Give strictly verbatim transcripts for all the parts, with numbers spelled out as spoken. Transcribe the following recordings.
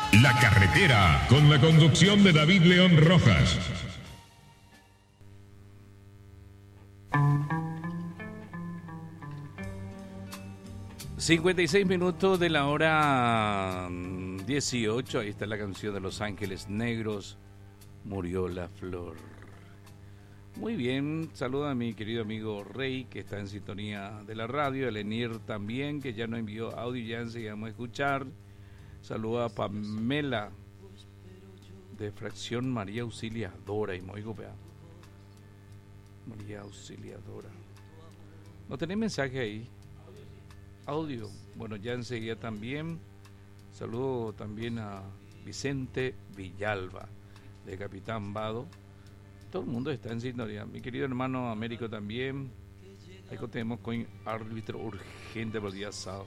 La Carretera, con la conducción de David León Rojas. cincuenta y seis minutos de la hora dieciocho. Ahí está la canción de Los Ángeles Negros, Murió la Flor. Muy bien, saluda a mi querido amigo Rey, que está en sintonía de la radio, el Enir también, que ya nos envió audio, ya enseguida vamos a escuchar. Saluda a Pamela, de Fracción María Auxiliadora, y moigo, vea. María Auxiliadora. ¿No tenés mensaje ahí? Audio. Bueno, ya enseguida también. Saludo también a Vicente Villalba, de Capitán Vado. Todo el mundo está en sintonía. Mi querido hermano Américo también. Ahí tenemos con árbitro urgente por el día sábado.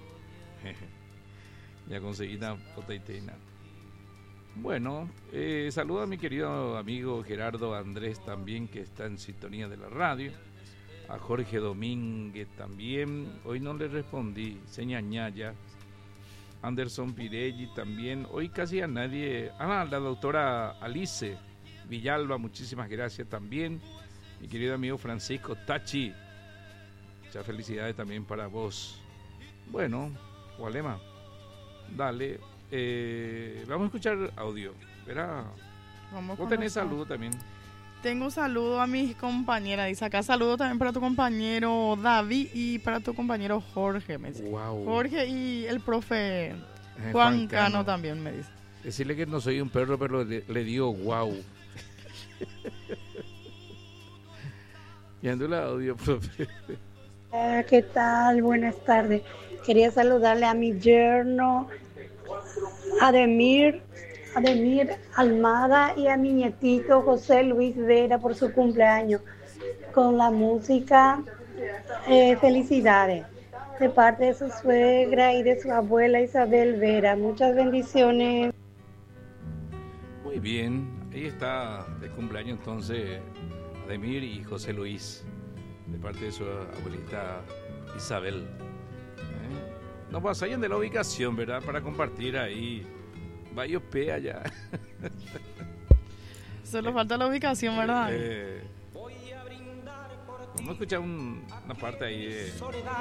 Ya conseguí una potaiteina. Bueno, eh, saludo a mi querido amigo Gerardo Andrés también, que está en sintonía de la radio. A Jorge Domínguez también. Hoy no le respondí. Señañaya. Anderson Pirelli también. Hoy casi a nadie. Ah, la doctora Alice Villalba, muchísimas gracias también. Mi querido amigo Francisco Tachi, muchas felicidades también para vos. Bueno, Walema, dale, eh, vamos a escuchar audio, ¿verdad? Vamos. Vos tenés saludo también. Tengo saludo a mis compañeras, dice acá, saludo también para tu compañero David y para tu compañero Jorge, me dice. Wow. Jorge y el profe Eh, Juan, Juan Cano. Cano también me dice. Decirle que no soy un perro, pero le, le digo wow. Y ando el audio, profe. Ah, ¿qué tal? Buenas tardes. Quería saludarle a mi yerno, Ademir, Ademir Almada, y a mi nietito José Luis Vera por su cumpleaños. Con la música, eh, felicidades. De parte de su suegra y de su abuela Isabel Vera. Muchas bendiciones. Muy bien, ahí está de cumpleaños entonces Ademir y José Luis, de parte de su abuelita Isabel. ¿Eh? No pasayan de la ubicación, ¿verdad? Para compartir ahí. Vaya P allá. Solo falta la ubicación, ¿verdad? Eh, vamos a escuchar un, una parte ahí de